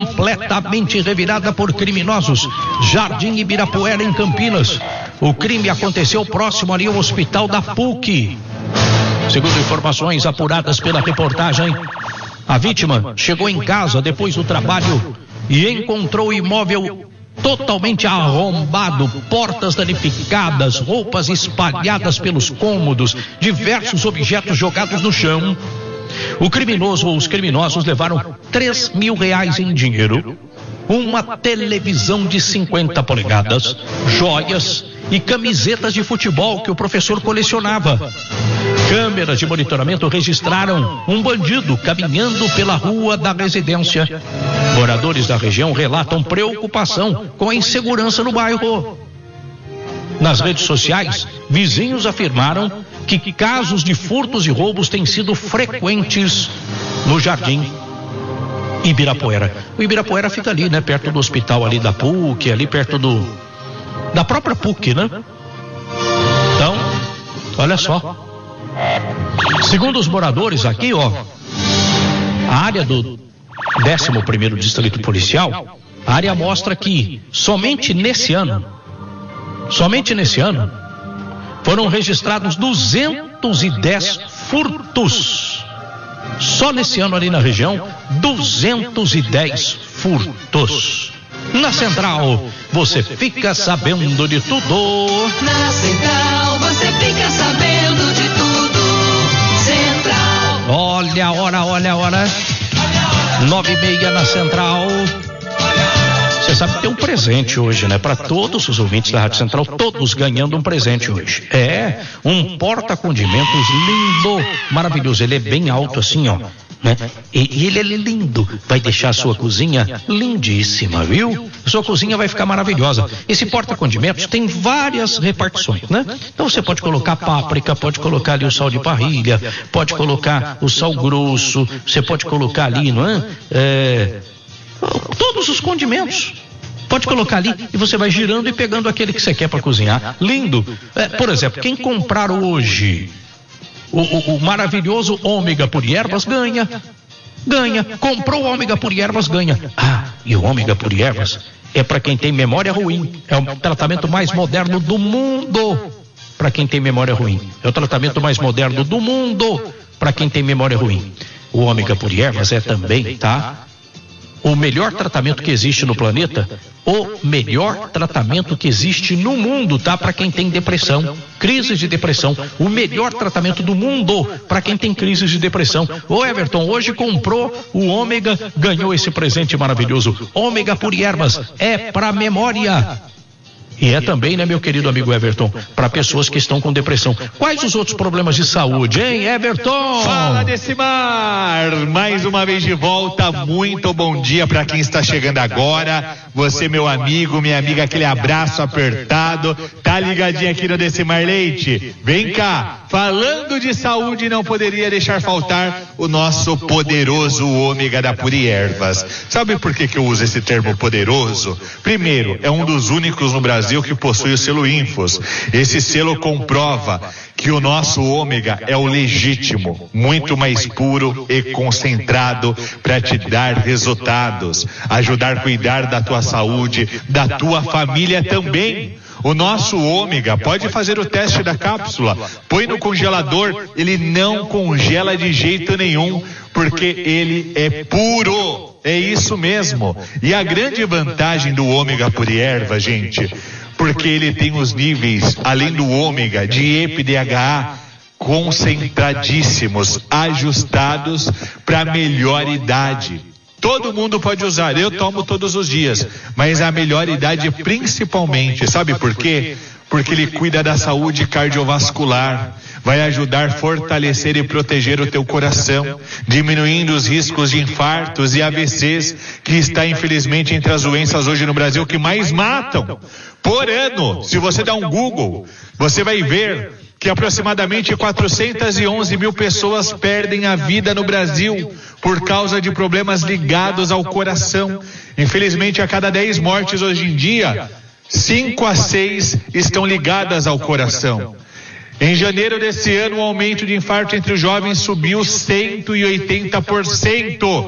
completamente revirada por criminosos. Jardim Ibirapuera, em Campinas. O crime aconteceu próximo ali ao hospital da PUC. Segundo informações apuradas pela reportagem, a vítima chegou em casa depois do trabalho e encontrou o imóvel totalmente arrombado, portas danificadas, roupas espalhadas pelos cômodos, diversos objetos jogados no chão. O criminoso ou os criminosos levaram R$3.000 em dinheiro, uma televisão de 50 polegadas, joias e camisetas de futebol que o professor colecionava. Câmeras de monitoramento registraram um bandido caminhando pela rua da residência. Moradores da região relatam preocupação com a insegurança no bairro. Nas redes sociais, vizinhos afirmaram que casos de furtos e roubos têm sido frequentes no Jardim Ibirapuera. O Ibirapuera fica ali, né? Perto do hospital ali da PUC, ali perto da própria PUC, né? Então, olha só. Segundo os moradores aqui, ó, a área do 11º Distrito Policial, a área mostra que somente nesse ano, foram registrados 210 furtos. Só nesse ano ali na região, 210 furtos. Na Central, você fica sabendo de tudo. Na Central, você fica sabendo de tudo. Central. Olha a hora. 9:30 na Central. Você sabe que tem um presente hoje, né? Para todos os ouvintes da Rádio Central, todos ganhando um presente hoje. É, um porta-condimentos lindo, maravilhoso. Ele é bem alto assim, ó, né? E ele é lindo. Vai deixar a sua cozinha lindíssima, viu? A sua cozinha vai ficar maravilhosa. Esse porta-condimentos tem várias repartições, né? Então você pode colocar páprica, pode colocar ali o sal de parrilha, pode colocar o sal grosso, você pode colocar ali, não é? Todos os condimentos. Pode colocar ali e você vai girando e pegando aquele que você quer para cozinhar. Lindo. Por exemplo, quem comprar hoje o maravilhoso ômega por ervas ganha. Comprou o ômega por ervas, ganha. E o ômega por ervas é para quem tem memória ruim. É o tratamento mais moderno do mundo para quem tem memória ruim. É o tratamento mais moderno do mundo para quem tem memória ruim. O ômega por ervas é também, tá? O melhor tratamento que existe no planeta, o melhor tratamento que existe no mundo, tá? Para quem tem depressão, crises de depressão, o melhor tratamento do mundo para quem tem crises de depressão. Ô Everton, hoje comprou o ômega, ganhou esse presente maravilhoso. Ômega por ervas é para memória. E é também, né, meu querido amigo Everton, para pessoas que estão com depressão. Quais os outros problemas de saúde, hein, Everton? Fala, Decimar! Mais uma vez de volta, muito bom dia para quem está chegando agora. Você, meu amigo, minha amiga, aquele abraço apertado. Tá ligadinho aqui no Decimar Leite? Vem cá, falando de saúde, não poderia deixar faltar o nosso poderoso ômega da Puri Ervas. Sabe por que eu uso esse termo poderoso? Primeiro, é um dos únicos no Brasil que possui o selo Infos. Esse selo comprova que o nosso ômega é o legítimo, muito mais puro e concentrado para te dar resultados, ajudar a cuidar da tua saúde, da tua família também. O nosso ômega, pode fazer o teste da cápsula, põe no congelador, ele não congela de jeito nenhum, porque ele é puro. É isso mesmo. E a grande vantagem do ômega Puri Erva, gente, porque ele tem os níveis, além do ômega, de EPA e DHA concentradíssimos, ajustados para melhor idade. Todo mundo pode usar, eu tomo todos os dias, mas a melhor idade principalmente, sabe por quê? Porque ele cuida da saúde cardiovascular, vai ajudar a fortalecer e proteger o teu coração, diminuindo os riscos de infartos e AVCs, que está infelizmente entre as doenças hoje no Brasil que mais matam por ano. Se você dá um Google, você vai ver que aproximadamente 411 mil pessoas perdem a vida no Brasil por causa de problemas ligados ao coração. Infelizmente, a cada 10 mortes hoje em dia, 5 a 6 estão ligadas ao coração. Em janeiro desse ano, o aumento de infarto entre os jovens subiu 180%.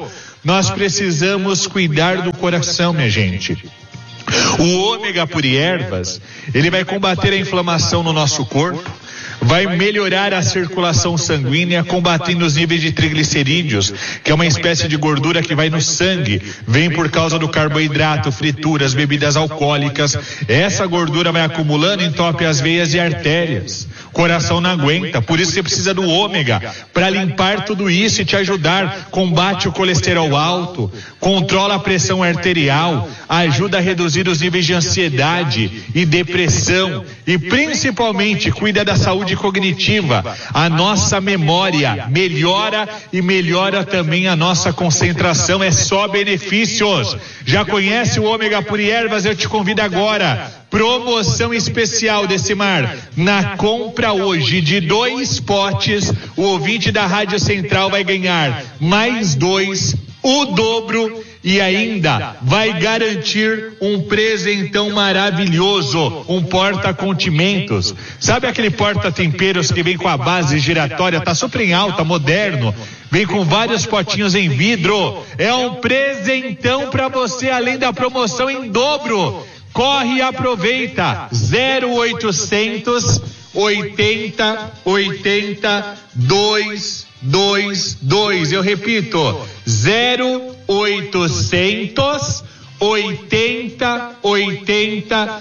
nós precisamos cuidar do coração, minha gente. O ômega puri ervas, ele vai combater a inflamação no nosso corpo, vai melhorar a circulação sanguínea, combatendo os níveis de triglicerídeos, que é uma espécie de gordura que vai no sangue, vem por causa do carboidrato, frituras, bebidas alcoólicas. Essa gordura vai acumulando, entope as veias e artérias. O coração não aguenta, por isso você precisa do ômega, para limpar tudo isso e te ajudar. Combate o colesterol alto, controla a pressão arterial, ajuda a reduzir os níveis de ansiedade e depressão, e principalmente cuida da saúde cognitiva. A nossa memória melhora e melhora também a nossa concentração. É só benefícios. Já conhece o ômega puri ervas? Eu te convido agora. Promoção especial, Decimar. Na compra hoje de 2 potes, o ouvinte da Rádio Central vai ganhar mais 2, o dobro, e ainda vai garantir um presentão maravilhoso, um porta-contimentos. Sabe aquele porta-temperos que vem com a base giratória, tá super em alta, moderno, vem com vários potinhos em vidro. É um presentão para você, além da promoção em dobro. Corre e aproveita. 0800 80 80 222. Eu repito, 0800 80 80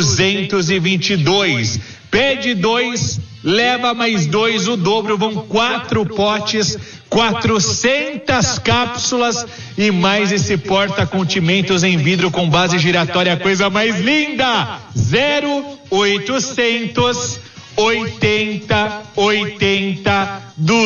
222. Pede 2, leva mais 2, o dobro, vão 4 potes, 400 cápsulas e mais esse porta-contimentos em vidro com base giratória, a coisa mais linda. 0800 80 80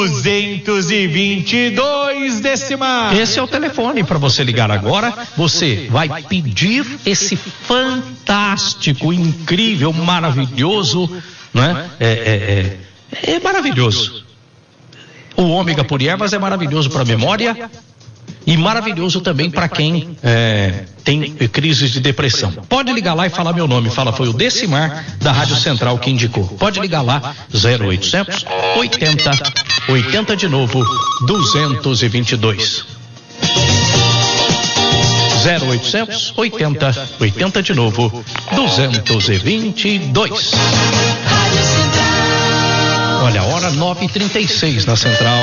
222, Decimar. Esse é o telefone para você ligar agora. Você vai pedir esse fantástico, incrível, maravilhoso, né? É maravilhoso. O ômega puri ervas é maravilhoso para a memória e maravilhoso também para quem tem crises de depressão. Pode ligar lá e falar meu nome. Fala, foi o Decimar da Rádio Central que indicou. Pode ligar lá, 0800 80 80 de novo 222. 0800 80 80 de novo 222. Olha, a hora 9h36 na Central.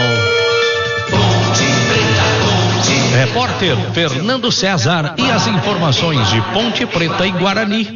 Repórter Fernando César e as informações de Ponte Preta e Guarani.